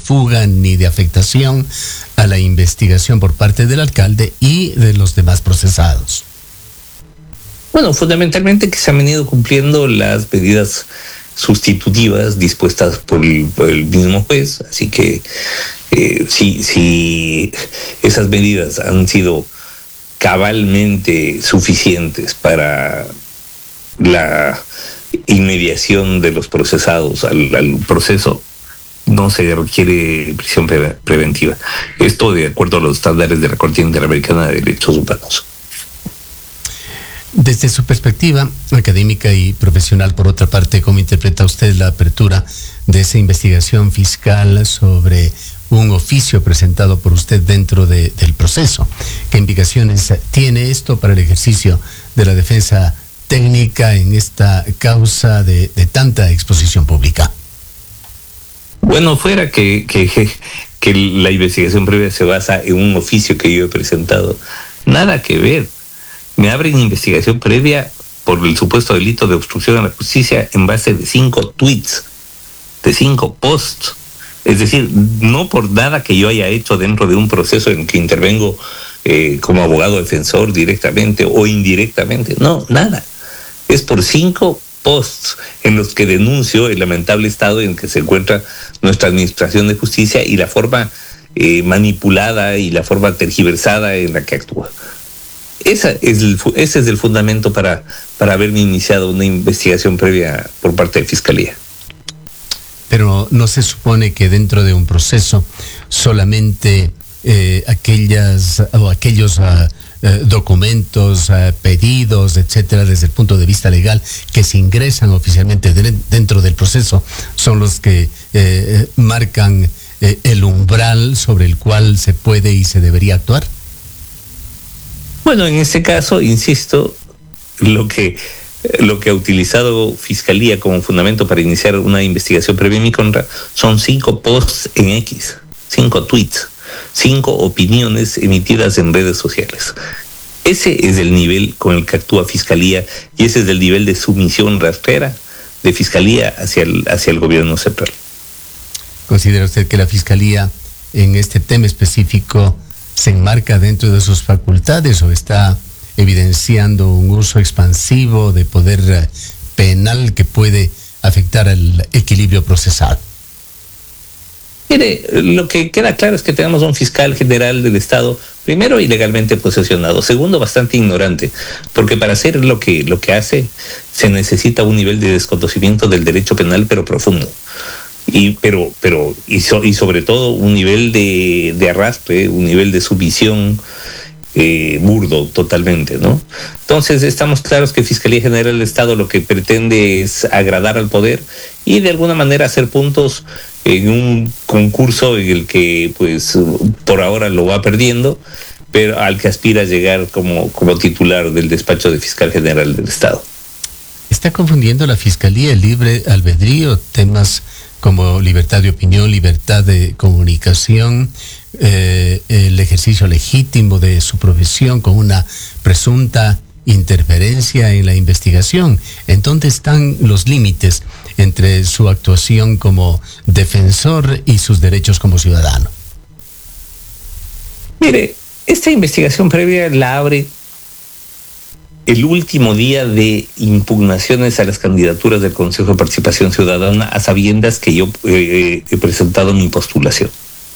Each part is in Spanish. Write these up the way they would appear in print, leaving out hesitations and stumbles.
fuga ni de afectación a la investigación por parte del alcalde y de los demás procesados? Bueno, fundamentalmente que se han venido cumpliendo las medidas sustitutivas dispuestas por el mismo juez, así que si esas medidas han sido cabalmente suficientes para la inmediación de los procesados al proceso, no se requiere prisión preventiva. Esto de acuerdo a los estándares de la Corte Interamericana de Derechos Humanos. Desde su perspectiva académica y profesional, por otra parte, ¿cómo interpreta usted la apertura de esa investigación fiscal sobre un oficio presentado por usted dentro del proceso? ¿Qué implicaciones tiene esto para el ejercicio de la defensa técnica en esta causa de tanta exposición pública? Bueno, fuera que la investigación previa se basa en un oficio que yo he presentado, nada que ver. Me abren investigación previa por el supuesto delito de obstrucción a la justicia en base de 5 tweets, de 5 posts. Es decir, no por nada que yo haya hecho dentro de un proceso en que intervengo como abogado defensor directamente o indirectamente. No, nada. Es por 5 posts en los que denuncio el lamentable estado en que se encuentra nuestra administración de justicia y la forma manipulada y la forma tergiversada en la que actúa. Ese es el fundamento para haberme iniciado una investigación previa por parte de Fiscalía. Pero no se supone que dentro de un proceso solamente aquellos documentos, pedidos, etcétera, desde el punto de vista legal, que se ingresan oficialmente dentro del proceso, son los que marcan el umbral sobre el cual se puede y se debería actuar? Bueno, en este caso, insisto, lo que ha utilizado Fiscalía como fundamento para iniciar una investigación previa en mi contra son 5 posts en X, 5 tweets, 5 opiniones emitidas en redes sociales. Ese es el nivel con el que actúa Fiscalía y ese es el nivel de sumisión rastrera de Fiscalía hacia el gobierno central. ¿Considera usted que la Fiscalía en este tema específico se enmarca dentro de sus facultades o está evidenciando un uso expansivo de poder penal que puede afectar el equilibrio procesal? Mire, lo que queda claro es que tenemos un fiscal general del Estado, primero, ilegalmente posesionado, segundo, bastante ignorante, porque para hacer lo que hace se necesita un nivel de desconocimiento del derecho penal, pero profundo. Y sobre todo un nivel de arrastre, un nivel de sumisión burdo totalmente, ¿no? Entonces estamos claros que Fiscalía General del Estado lo que pretende es agradar al poder y de alguna manera hacer puntos en un concurso en el que pues por ahora lo va perdiendo, pero al que aspira a llegar como titular del despacho de Fiscal General del Estado. ¿Está confundiendo la Fiscalía el libre albedrío, temas como libertad de opinión, libertad de comunicación, el ejercicio legítimo de su profesión con una presunta interferencia en la investigación? ¿En dónde están los límites entre su actuación como defensor y sus derechos como ciudadano? Mire, esta investigación previa la abre el último día de impugnaciones a las candidaturas del Consejo de Participación Ciudadana, a sabiendas que yo he presentado mi postulación.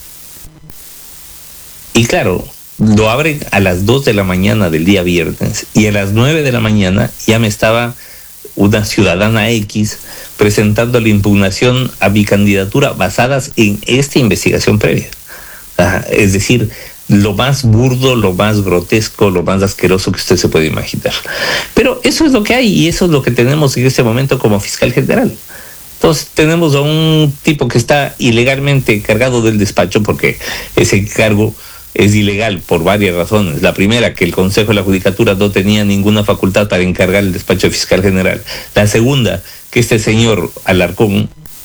Y claro, lo abren a las 2 de la mañana del día viernes y a las 9 de la mañana ya me estaba una ciudadana X presentando la impugnación a mi candidatura basadas en esta investigación previa. Es decir, lo más burdo, lo más grotesco, lo más asqueroso que usted se puede imaginar. Pero eso es lo que hay y eso es lo que tenemos en este momento como fiscal general. Entonces tenemos a un tipo que está ilegalmente encargado del despacho, porque ese encargo es ilegal por varias razones. La primera, que el Consejo de la Judicatura no tenía ninguna facultad para encargar el despacho de fiscal general. La segunda, que este señor Alarcón,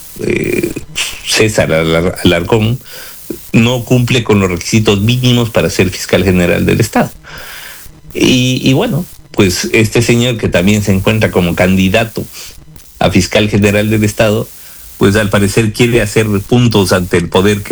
César Alarcón, no cumple con los requisitos mínimos para ser fiscal general del Estado. Y bueno, pues este señor, que también se encuentra como candidato a fiscal general del Estado, pues al parecer quiere hacer puntos ante el poder que